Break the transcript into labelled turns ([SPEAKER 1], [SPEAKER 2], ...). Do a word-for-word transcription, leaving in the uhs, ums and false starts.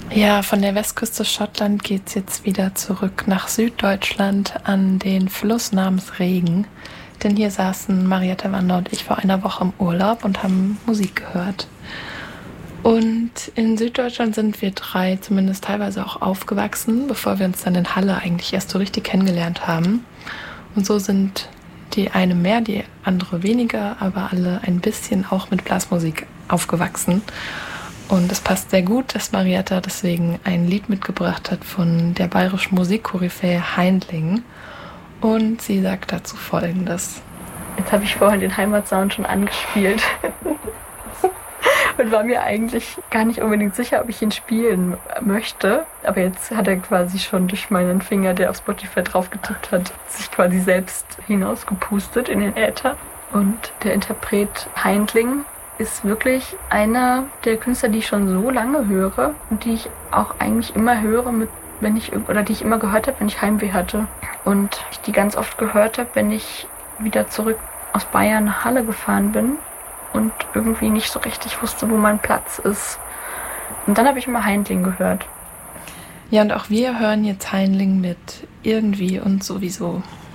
[SPEAKER 1] Ja, von der Westküste Schottland geht's jetzt wieder zurück nach Süddeutschland an den Fluss namens Regen. Denn hier saßen Marietta Wander und ich vor einer Woche im Urlaub und haben Musik gehört. Und in Süddeutschland sind wir drei zumindest teilweise auch aufgewachsen, bevor wir uns dann in Halle eigentlich erst so richtig kennengelernt haben. Und so sind die eine mehr, die andere weniger, aber alle ein bisschen auch mit Blasmusik aufgewachsen. Und es passt sehr gut, dass Marietta deswegen ein Lied mitgebracht hat von der bayerischen Musikkoryphäe Haindling. Und sie sagt dazu Folgendes. Jetzt habe ich vorhin den Heimatsound schon angespielt und war mir eigentlich gar nicht unbedingt sicher, ob ich ihn spielen möchte. Aber jetzt hat er quasi schon durch meinen Finger, der auf Spotify drauf getippt hat, sich quasi selbst hinausgepustet in den Äther. Und der Interpret Haindling ist wirklich einer der Künstler, die ich schon so lange höre und die ich auch eigentlich immer höre, mit, wenn ich oder die ich immer gehört habe, wenn ich Heimweh hatte. Und ich die ganz oft gehört habe, wenn ich wieder zurück aus Bayern nach Halle gefahren bin und irgendwie nicht so richtig wusste, wo mein Platz ist. Und dann habe ich immer Haindling gehört. Ja, und auch wir hören jetzt Haindling mit Irgendwie und Sowieso.